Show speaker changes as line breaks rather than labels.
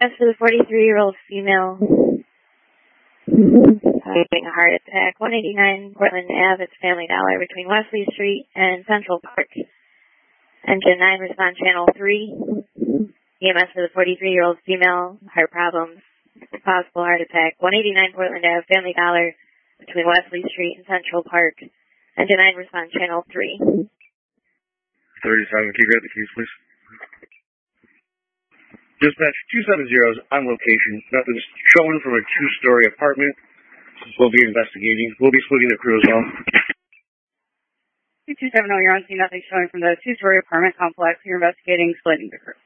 As for the 43-year-old female having a heart attack, 189 Portland Ave, it's Family Dollar, between Wesley Street and Central Park. Engine 9, respond channel 3. EMS for the 43-year-old female, heart problems, possible heart attack, 189 Portland Ave, Family Dollar, between Wesley Street and Central Park. Engine 9, respond channel 3.
37, can you grab the keys, please? Dispatch 270 is on location. Nothing's showing from a two-story apartment. We'll be investigating. We'll be splitting the crew as well.
270, you're on scene. Nothing showing from the two-story apartment complex. You're investigating, splitting the crew.